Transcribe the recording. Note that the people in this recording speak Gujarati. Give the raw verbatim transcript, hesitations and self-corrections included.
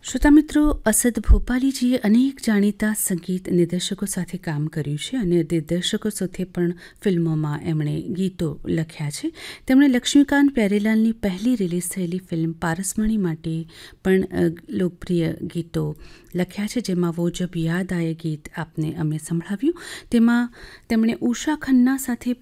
શ્રોતા મિત્રો, અસદ ભોપાલીજીએ અનેક જાણીતા સંગીત નિર્દેશકો સાથે કામ કર્યું છે અને દિગ્દર્શકો સાથે પણ ફિલ્મોમાં એમણે ગીતો લખ્યા છે. તેમણે લક્ષ્મીકાંત પ્યારેલાલની પહેલી રિલીઝ થયેલી ફિલ્મ પારસમણી માટે પણ લોકપ્રિય ગીતો લખ્યા છે, જેમાં વો જબ યાદ આયે ગીત આપને અમે સંભળાવ્યું. તેમાં તેમણે ઉષા ખન્ના સાથે